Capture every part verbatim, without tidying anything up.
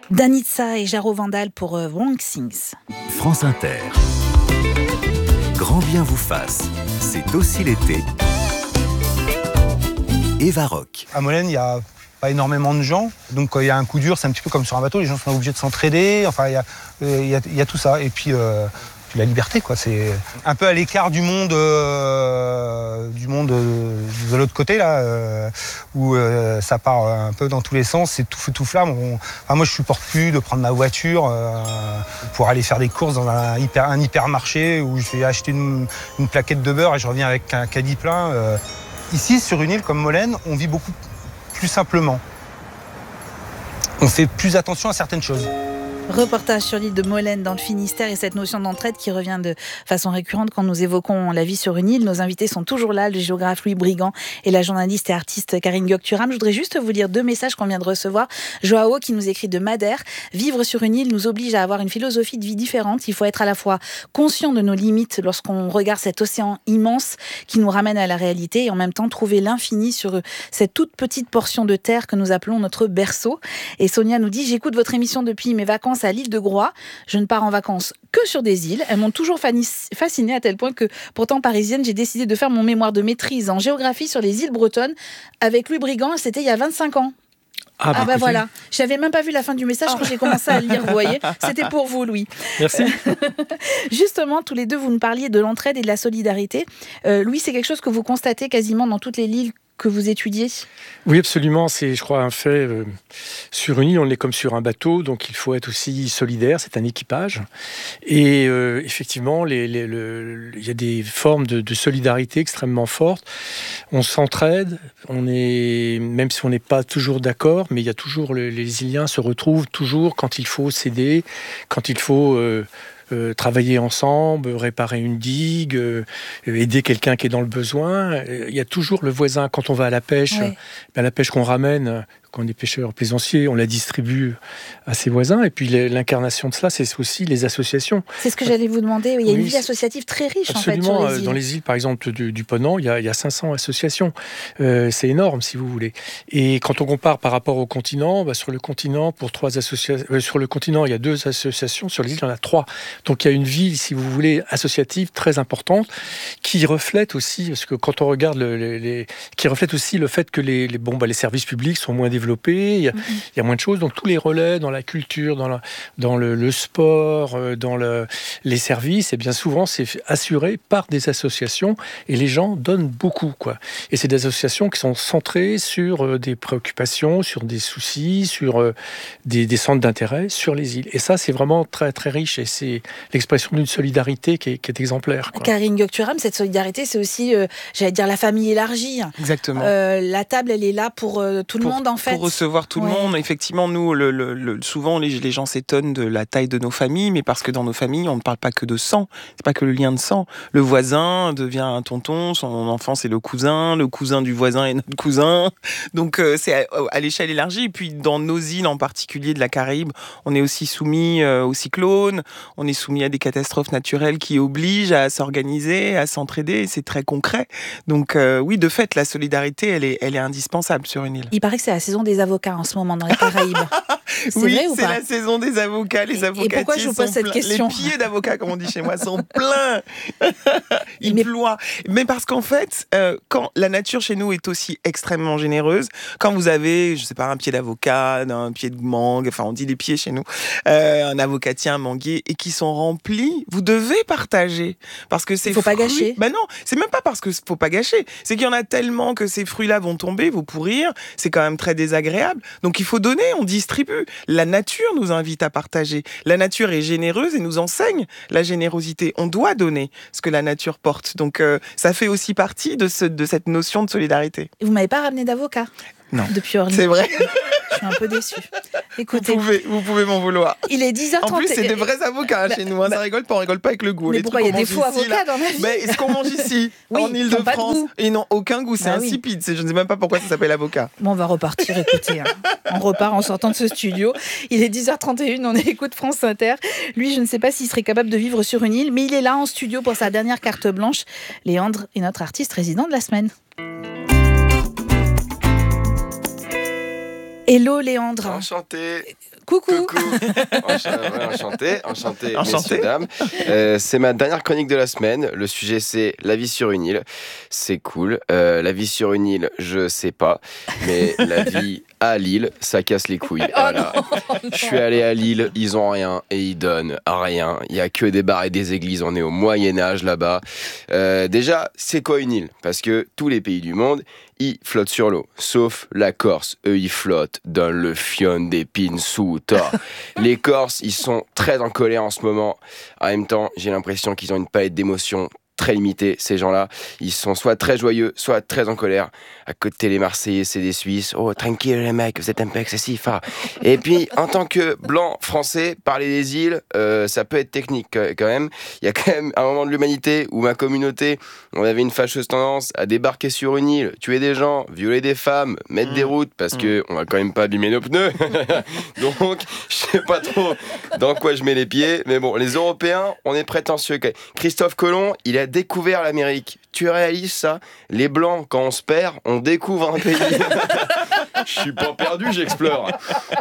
Danitza et Jaro Vandal pour euh, Wrong Things. France Inter. Grand bien vous fasse. C'est aussi l'été. Eva Rock. À Molène, il y a pas énormément de gens, donc quand il y a un coup dur, c'est un petit peu comme sur un bateau, les gens sont obligés de s'entraider, enfin il y a, euh, il y a, il y a tout ça, et puis euh, la liberté, quoi. C'est un peu à l'écart du monde, euh, du monde euh, de l'autre côté, là, euh, où euh, ça part un peu dans tous les sens, c'est tout feu, tout flamme. On, enfin, moi, je supporte plus de prendre ma voiture euh, pour aller faire des courses dans un, hyper, un hypermarché où je vais acheter une, une plaquette de beurre et je reviens avec un caddie plein. Euh. Ici, sur une île comme Molène, on vit beaucoup plus simplement. On fait plus attention à certaines choses. Reportage sur l'île de Molène dans le Finistère et cette notion d'entraide qui revient de façon récurrente quand nous évoquons la vie sur une île. Nos invités sont toujours là, le géographe Louis Brigand et la journaliste et artiste Karine Gokturam. Je voudrais juste vous lire deux messages qu'on vient de recevoir. Joao qui nous écrit de Madère. Vivre sur une île nous oblige à avoir une philosophie de vie différente. Il faut être à la fois conscient de nos limites lorsqu'on regarde cet océan immense qui nous ramène à la réalité et en même temps trouver l'infini sur cette toute petite portion de terre que nous appelons notre berceau. Et Sonia nous dit « J'écoute votre émission depuis mes vacances à l'île de Groix. Je ne pars en vacances que sur des îles. Elles m'ont toujours fascinée à tel point que, pourtant parisienne, j'ai décidé de faire mon mémoire de maîtrise en géographie sur les îles bretonnes avec Louis Brigand. C'était il y a vingt-cinq ans. Ah, bah, ah bah voilà, j'avais même pas vu la fin du message quand j'ai commencé à lire, vous voyez. C'était pour vous, Louis. Merci. Justement, tous les deux, vous nous parliez de l'entraide et de la solidarité. Euh, Louis, c'est quelque chose que vous constatez quasiment dans toutes les îles que vous étudiez ? Oui, absolument. C'est, je crois, un fait. Euh, sur une île, on est comme sur un bateau, donc il faut être aussi solidaire. C'est un équipage. Et euh, effectivement, les, les, le, il y a des formes de, de solidarité extrêmement fortes. On s'entraide. On est, même si on n'est pas toujours d'accord, mais il y a toujours le, les Iliens se retrouvent toujours quand il faut s'aider, quand il faut euh, Euh, travailler ensemble, réparer une digue, euh, aider quelqu'un qui est dans le besoin. Il y a toujours le voisin. Quand on va à la pêche, ouais. ben, la pêche qu'on ramène, quand on est pêcheur plaisancier, on la distribue à ses voisins. Et puis l'incarnation de cela, c'est aussi les associations. C'est ce que j'allais vous demander. Il y a oui, une vie associative très riche absolument. En fait, sur les îles. Dans les îles, par exemple, du, du Ponant, il y, a, il y a cinq cents associations. Euh, c'est énorme, si vous voulez. Et quand on compare par rapport au continent, bah, sur le continent, pour trois associations, euh, sur le continent, il y a deux associations. Sur les îles, il y en a trois. Donc il y a une vie, si vous voulez, associative très importante, qui reflète aussi, parce que quand on regarde, le, les, les, qui reflète aussi le fait que les, les, bon, bah, les services publics sont moins développés, il y, a, mmh. il y a moins de choses, donc tous les relais dans la culture, dans, la, dans le, le sport, dans le, les services, et bien souvent c'est assuré par des associations et les gens donnent beaucoup, quoi. Et c'est des associations qui sont centrées sur des préoccupations, sur des soucis, sur des, des centres d'intérêt sur les îles. Et ça, c'est vraiment très très riche et c'est l'expression d'une solidarité qui est, qui est exemplaire, quoi. Karine Gokturam, cette solidarité, c'est aussi, euh, j'allais dire, la famille élargie. Exactement. Euh, la table, elle est là pour euh, tout pour, le monde, en fait. Pour recevoir tout ouais. le monde. Effectivement, nous, le, le, le, souvent, les, les gens s'étonnent de la taille de nos familles, mais parce que dans nos familles, on ne parle pas que de sang. C'est pas que le lien de sang. Le voisin devient un tonton, son enfant, c'est le cousin, le cousin du voisin est notre cousin. Donc, euh, c'est à, à l'échelle élargie. Et puis, dans nos îles, en particulier de la Caraïbe, on est aussi soumis euh, aux cyclones, on est soumis à des catastrophes naturelles qui obligent à s'organiser, à s'entraider. C'est très concret. Donc, euh, oui, de fait, la solidarité, elle est, elle est indispensable sur une île. Il paraît que c'est la saison des avocats en ce moment dans les Caraïbes. C'est oui, vrai ou c'est pas ? la saison des avocats. Les avocats. Et pourquoi je vous pose cette pleins. question ? Les pieds d'avocats, comme on dit chez moi, sont pleins. Il mais... ploie. Mais parce qu'en fait, euh, quand la nature chez nous est aussi extrêmement généreuse, quand vous avez, je sais pas, un pied d'avocat, un pied de mangue, enfin on dit les pieds chez nous, euh, un avocatier, un manguier, et qui sont remplis, vous devez partager. Parce que ces Il faut fruits... pas gâcher. Ben non, c'est même pas parce qu'il faut pas gâcher. C'est qu'il y en a tellement que ces fruits-là vont tomber, vont pourrir. C'est quand même très désagréable. Donc il faut donner, on distribue. La nature nous invite à partager. La nature est généreuse et nous enseigne la générosité. On doit donner ce que la nature porte. Donc euh, ça fait aussi partie de, ce, de cette notion de solidarité. Et vous m'avez pas ramené d'avocat ? Non, depuis Orly. C'est vrai. Je suis un peu déçue. Écoutez, vous pouvez, vous pouvez m'en vouloir. Il est dix heures trente. En plus, c'est des vrais avocats bah, chez nous. Hein. bah, ça rigole pas, on rigole pas avec le goût. Mais les pourquoi il y a des faux ici, avocats là. dans la vie ? Mais ce qu'on mange ici, oui, en Ile-de-France, ils n'ont aucun goût. C'est bah, insipide. Oui. C'est, je ne sais même pas pourquoi ça s'appelle avocat. Bon, on va repartir. Écoutez, hein. On repart en sortant de ce studio. Il est dix heures trente et une. On écoute France Inter. Lui, je ne sais pas s'il serait capable de vivre sur une île, mais il est là en studio pour sa dernière carte blanche. Léandre est notre artiste résident de la semaine. Hello Léandre. Enchanté. Coucou. Coucou. Enchanté, ouais, enchanté, enchanté, Enchanté. messieurs, dames. Euh, c'est ma dernière chronique de la semaine. Le sujet, c'est la vie sur une île. C'est cool. Euh, la vie sur une île, je sais pas. Mais la vie à Lille, ça casse les couilles. Voilà. Je suis allé à Lille, ils ont rien et ils donnent rien. Il y a que des bars et des églises. On est au Moyen-Âge là-bas. Euh, déjà, c'est quoi une île ? Parce que tous les pays du monde, ils flottent sur l'eau, sauf la Corse. Eux, ils flottent dans le fion des Pinsuta. Les Corses, ils sont très en colère en ce moment. En même temps, j'ai l'impression qu'ils ont une palette d'émotions très limitée, ces gens-là. Ils sont soit très joyeux, soit très en colère. À côté, les Marseillais, c'est des Suisses. Oh, tranquille les mecs, vous êtes un peu excessifs. Hein. Et puis, en tant que blanc français, parler des îles, euh, ça peut être technique quand même. Il y a quand même un moment de l'humanité où ma communauté, on avait une fâcheuse tendance à débarquer sur une île, tuer des gens, violer des femmes, mettre mmh. des routes, parce mmh. que on va quand même pas abîmer nos pneus. Donc, je sais pas trop dans quoi je mets les pieds. Mais bon, les Européens, on est prétentieux. Christophe Colomb, il a découvert l'Amérique. Tu réalises ça ? Les Blancs, quand on se perd, on découvre un pays. Je suis pas perdu, j'explore.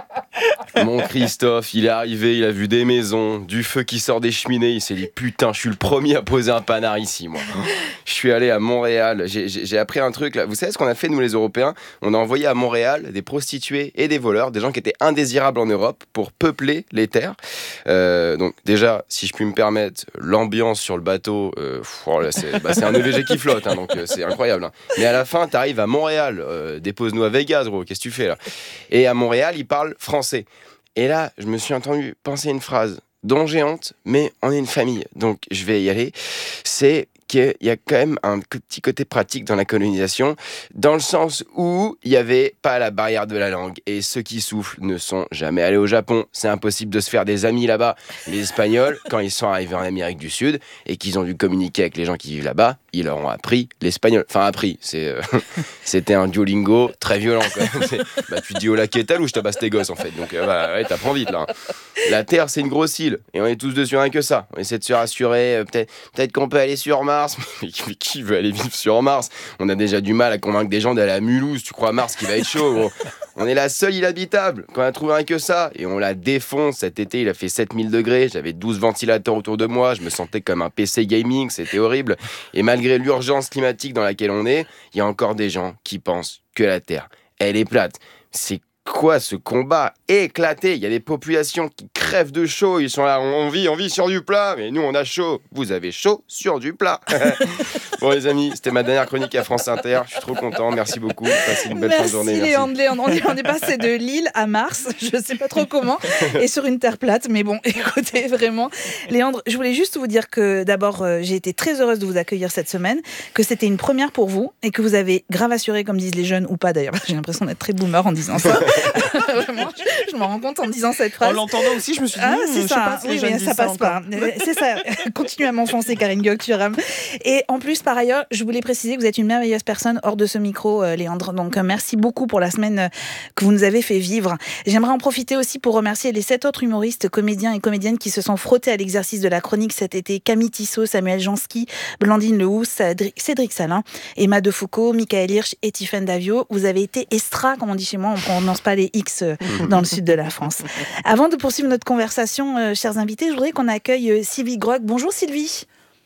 Mon Christophe, il est arrivé, il a vu des maisons, du feu qui sort des cheminées. Il s'est dit, putain, je suis le premier à poser un panard ici, moi. Je suis allé à Montréal. J'ai, j'ai, j'ai appris un truc, là. Vous savez ce qu'on a fait, nous, les Européens ? On a envoyé à Montréal des prostituées et des voleurs, des gens qui étaient indésirables en Europe, pour peupler les terres. Euh, donc, déjà, si je puis me permettre, l'ambiance sur le bateau, euh, pff, oh là, c'est, bah, c'est un E V G qui flotte, hein, donc euh, c'est incroyable. Hein. Mais à la fin, t'arrives à Montréal, euh, dépose-nous à Vegas, gros, qu'est-ce que tu fais là ? Et à Montréal, ils parlent français. Et là, je me suis entendu penser une phrase dont j'ai honte, mais on est une famille, donc je vais y aller. C'est qu'il y a quand même un petit côté pratique dans la colonisation, dans le sens où il n'y avait pas la barrière de la langue. Et ceux qui soufflent ne sont jamais allés au Japon. C'est impossible de se faire des amis là-bas. Les Espagnols, quand ils sont arrivés en Amérique du Sud et qu'ils ont dû communiquer avec les gens qui vivent là-bas, ils leur ont appris l'espagnol. Enfin, appris. C'est, euh, c'était un Duolingo très violent, quoi. C'est, bah, tu te dis, hola, qu'est-ce que ou je tabasse tes gosses, en fait. Donc, euh, bah, ouais, t'apprends vite, là. La Terre, c'est une grosse île. Et on est tous dessus, rien que ça. On essaie de se rassurer. Euh, peut-être, peut-être qu'on peut aller sur Mars. Mais qui veut aller vivre sur Mars ? On a déjà du mal à convaincre des gens d'aller à Mulhouse. Tu crois Mars qui va être chaud, gros ? On est la seule île habitable. Quand on a trouvé rien que ça, et on la défonce. Cet été, il a fait sept mille degrés. J'avais douze ventilateurs autour de moi. Je me sentais comme un P C gaming. C'était horrible. Et malgré l'urgence climatique dans laquelle on est, il y a encore des gens qui pensent que la Terre, elle est plate. C'est quoi ce combat éclaté ? Il y a des populations qui crèvent de chaud. Ils sont là, on vit, on vit sur du plat. Mais nous, on a chaud. Vous avez chaud sur du plat. Bon, les amis, c'était ma dernière chronique à France Inter. Je suis trop content. Merci beaucoup. Passez une belle merci fin de journée. Merci Léandre. Léandre. On est, on est passé de Lille à Mars. Je ne sais pas trop comment. Et sur une terre plate. Mais bon, écoutez, vraiment. Léandre, je voulais juste vous dire que d'abord, euh, j'ai été très heureuse de vous accueillir cette semaine. Que c'était une première pour vous. Et que vous avez grave assuré, comme disent les jeunes, ou pas d'ailleurs. J'ai l'impression d'être très boomer en disant ça. Vraiment, je, je m'en rends compte en disant cette phrase. En l'entendant aussi, je me suis dit, ah, hmm, c'est je ça. sais pas si oui, les jeunes mais disent ça passe ça pas. C'est ça. Continue à m'enfoncer, Karine Gocturam. Et en plus, par ailleurs, je voulais préciser que vous êtes une merveilleuse personne hors de ce micro, euh, Léandre. Donc, euh, merci beaucoup pour la semaine euh, que vous nous avez fait vivre. J'aimerais en profiter aussi pour remercier les sept autres humoristes, comédiens et comédiennes qui se sont frottés à l'exercice de la chronique cet été. Camille Tissot, Samuel Jansky, Blandine Lehousse, Cédric Salin, Emma Defoucault, Michael Hirsch et Tiffaine Davio. Vous avez été extra, comme on dit chez moi, on ne prononce pas les X euh, dans le sud de la France. Avant de poursuivre notre conversation, euh, chers invités, je voudrais qu'on accueille euh, Sylvie Groc. Bonjour Sylvie.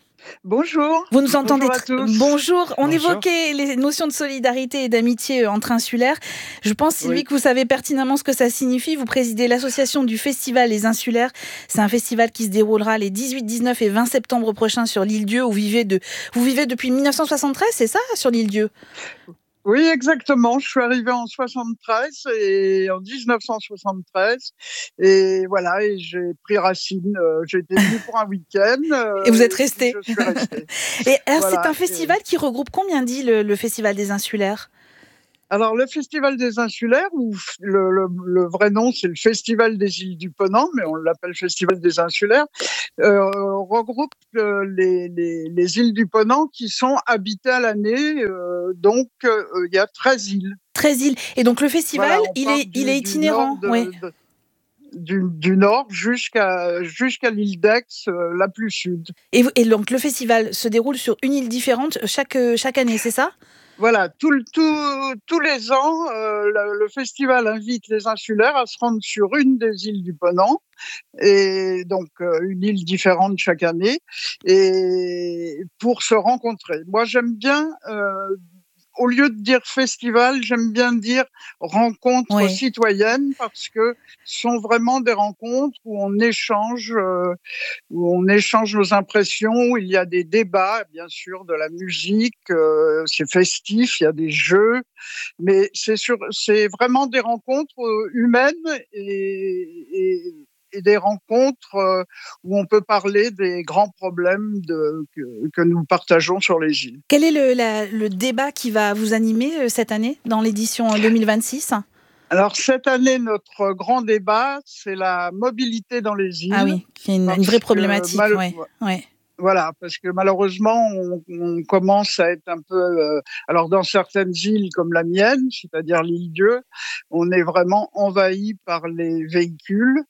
Bonjour. Vous nous entendez Bonjour à tous. Bonjour. On Bonjour. évoquait les notions de solidarité et d'amitié entre insulaires. Je pense, Sylvie, Oui. que vous savez pertinemment ce que ça signifie. Vous présidez l'association du Festival Les Insulaires. C'est un festival qui se déroulera les dix-huit, dix-neuf et vingt septembre prochains sur l'île Dieu, où vous vivez, de... vous vivez depuis dix-neuf cent soixante-treize, c'est ça, sur l'île Dieu ? Oui, exactement. Je suis arrivée en soixante-treize et en dix-neuf cent soixante-treize et voilà, et j'ai pris racine. Euh, j'étais venue pour un week-end. Euh, et vous êtes restée. Je suis restée. Et alors, Voilà. c'est un festival qui regroupe combien d'îles, le, le Festival des Insulaires ? Alors, le Festival des Insulaires, ou le, le, le vrai nom, c'est le Festival des îles du Ponant, mais on l'appelle Festival des Insulaires, euh, regroupe euh, les, les, les îles du Ponant qui sont habitées à l'année. Euh, donc, il euh, y a treize îles. treize îles. Et donc, le festival, Voilà, on il, part est, du- il est du itinérant. nord de- oui. de- du, du nord jusqu'à jusqu'à l'île d'Aix, euh, la plus sud. Et, et donc, le festival se déroule sur une île différente chaque, chaque année, c'est ça ? Voilà, tout, le- tout, tous les ans, euh, le, le festival invite les insulaires à se rendre sur une des îles du Ponant, et donc euh, une île différente chaque année, et pour se rencontrer. Moi, j'aime bien, euh, au lieu de dire festival, j'aime bien dire rencontres Ouais. citoyennes, parce que ce sont vraiment des rencontres où on échange, euh, où on échange nos impressions, où il y a des débats, bien sûr, de la musique, euh, c'est festif, il y a des jeux, mais c'est sur, c'est vraiment des rencontres euh, humaines et, et, et des rencontres euh, où on peut parler des grands problèmes de, que, que nous partageons sur les îles. Quel est le, la- le débat qui va vous animer euh, cette année dans l'édition deux mille vingt-six? Alors cette année, notre grand débat, c'est la mobilité dans les îles. Ah oui, qui est une, une parce vraie que problématique. mal- Ouais, ouais. Voilà, parce que malheureusement, on, on commence à être un peu... euh, alors, dans certaines îles comme la mienne, c'est-à-dire l'île-Dieu, on est vraiment envahi par les véhicules,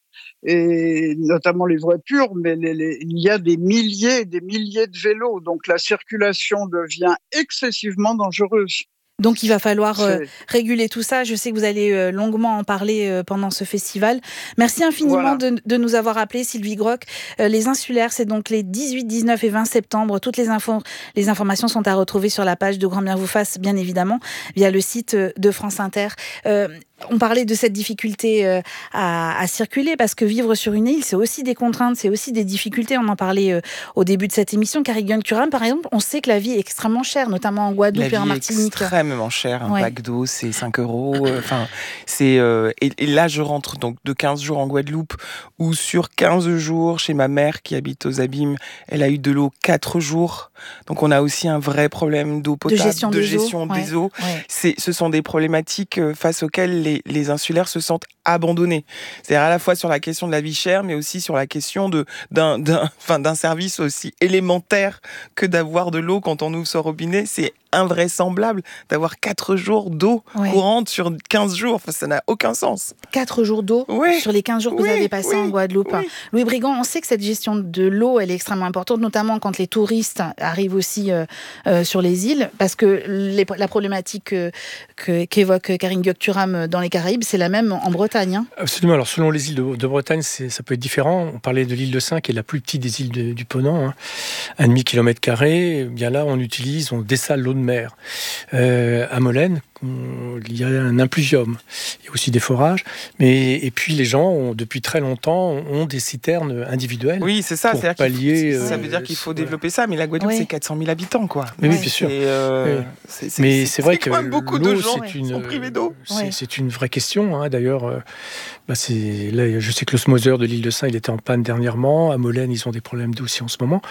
et notamment les voitures, mais les, les- il y a des milliers et des milliers de vélos, donc la circulation devient excessivement dangereuse. Donc il va falloir euh, C'est- réguler tout ça. Je sais que vous allez euh, longuement en parler euh, pendant ce festival. Merci infiniment Voilà. de, de nous avoir appelé, Sylvie Groc. Euh, les insulaires, c'est donc les dix-huit, dix-neuf et vingt septembre. Toutes les, infos, les informations sont à retrouver sur la page de Grand Bien vous fasse, bien évidemment, via le site euh, de France Inter. Euh, on parlait de cette difficulté euh, à, à circuler, parce que vivre sur une île, c'est aussi des contraintes, c'est aussi des difficultés. On en parlait euh, au début de cette émission. Carignan-Turam, par exemple, on sait que la vie est extrêmement chère, notamment en Guadeloupe La et en vie est Martinique. extrêmement chère. Un Ouais. pack d'eau, c'est cinq euros. euh, Enfin, c'est euh, et, et là, je rentre donc de quinze jours en Guadeloupe, où sur quinze jours, chez ma mère qui habite aux Abîmes, elle a eu de l'eau quatre jours. Donc, on a aussi un vrai problème d'eau potable, gestion des gestion eaux, des ouais, eaux. ouais. C'est, ce sont des problématiques euh, face auxquelles les, les insulaires se sentent abandonnés. C'est-à-dire à la fois sur la question de la vie chère, mais aussi sur la question de, d'un, d'un, enfin, d'un service aussi élémentaire que d'avoir de l'eau quand on ouvre son robinet. C'est invraisemblable d'avoir quatre jours d'eau Ouais. courante sur quinze jours. Enfin, ça n'a aucun sens. Quatre jours d'eau Oui, sur les quinze jours que oui, vous avez passés oui, en Guadeloupe. oui. Louis Brigand, on sait que cette gestion de l'eau, elle est extrêmement importante, notamment quand les touristes arrivent aussi euh, euh, sur les îles, parce que les, la problématique euh, que, qu'évoque Karine Gokturam dans les Caraïbes, c'est la même en Bretagne. Hein. Absolument. Alors, selon les îles de, de Bretagne, c'est, ça peut être différent. On parlait de l'île de Saint, qui est la plus petite des îles de- du Ponant, hein. un demi kilomètre carré. Eh bien là, on utilise, on dessale l'eau de mer. Euh, à Molène, on- il y a un impluvium. Il y a aussi des forages. Mais, et puis, les gens, ont, depuis très longtemps, ont des citernes individuelles. Oui, c'est ça. Pour C'est-à-dire qu'il pallier, faut- ça euh, veut dire qu'il faut voilà. développer ça. Mais la Guadeloupe, Ouais. c'est quatre cent mille habitants, quoi. Oui, oui, Ouais. bien sûr. Et, euh, Oui. c'est, c'est, Mais c'est, vrai que quand même beaucoup de l'eau, gens c'est une, sont privés d'eau. c'est, Ouais. c'est une vraie question. Hein. D'ailleurs, euh, bah c'est, là, je sais que l'osmoseur de l'île de Saint, il était en panne dernièrement. À Molène, ils ont des problèmes d'eau aussi en ce moment.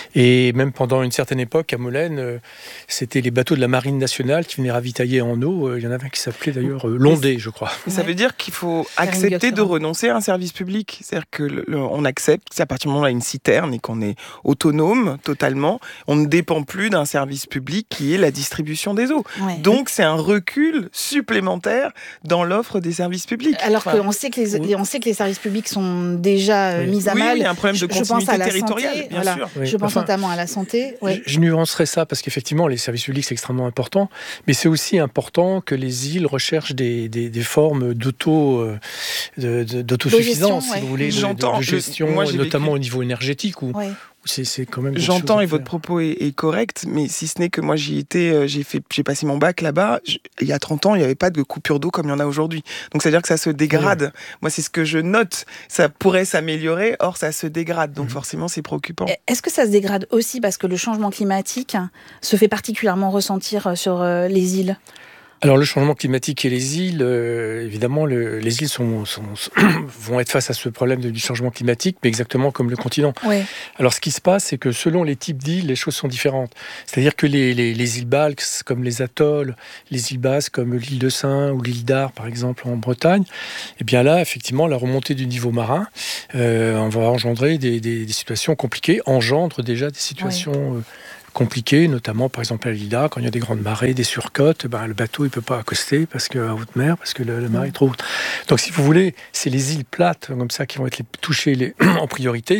Et même pendant une certaine époque, à Molène, euh, c'était les bateaux de la Marine nationale qui venaient ravitailler en eau. Euh, Il y en avait un qui s'appelait d'ailleurs euh, Londé, je crois. Mais ça Ouais. veut dire qu'il faut Karine accepter de Gokturam. renoncer à un service public. C'est-à-dire que le- le- on accepte, c'est à partir du moment où on a une citerne et qu'on est autonome totalement, on ne dépend plus d'un service public qui est la distribution des eaux. Ouais. Donc c'est un recul supplémentaire dans l'offre des services publics. Alors Enfin, qu'on sait que les, oui. on sait que les services publics sont déjà euh, Oui. mis à oui, mal. oui, il y a un problème de Je- je pense continuité à la territoriale, santé, bien voilà. sûr. Oui. Je pense Enfin, notamment à la santé. Ouais. Je, je nuancerais ça parce qu'effectivement, les services publics, c'est extrêmement important. Mais c'est aussi important que les îles recherchent des, des, des formes d'auto, euh, de- de- d'autosuffisance, gestion, si vous ouais. voulez, de, de- J'entends. de gestion, Moi, j'ai notamment vécu- au niveau énergétique, où, Ouais. où c'est, c'est quand même. quelque J'entends chose à et votre faire. propos est, est correct, mais si ce n'est que moi j'y étais, euh, j'ai fait, j'ai passé mon bac là-bas. Je- il y a trente ans, il n'y avait pas de coupure d'eau comme il y en a aujourd'hui. Donc ça veut dire que ça se dégrade. Moi, c'est ce que je note. Ça pourrait s'améliorer, or ça se dégrade. Donc Mhm. forcément, c'est préoccupant. Est-ce que ça se dégrade aussi parce que le changement climatique se fait particulièrement ressentir sur euh, les îles? Alors le changement climatique et les îles, euh, évidemment, le- les îles sont, sont- vont être face à ce problème de- du changement climatique, mais exactement comme le continent. Ouais. Alors ce qui se passe, c'est que selon les types d'îles, les choses sont différentes. C'est-à-dire que les, les- les îles Balkes, comme les atolls, les îles basses, comme l'île de Saint ou l'île d'Ar, par exemple, en Bretagne, eh bien là, effectivement, la remontée du niveau marin, euh, on va engendrer des, des- des situations compliquées, engendre déjà des situations... euh, compliquées, notamment par exemple à l'île d'Ar, quand il y a des grandes marées, des surcotes, ben, le bateau il peut pas accoster parce que à haute mer, parce que la, la marée est trop haute. Donc si vous voulez, c'est les îles plates comme ça qui vont être les touchées les, en priorité.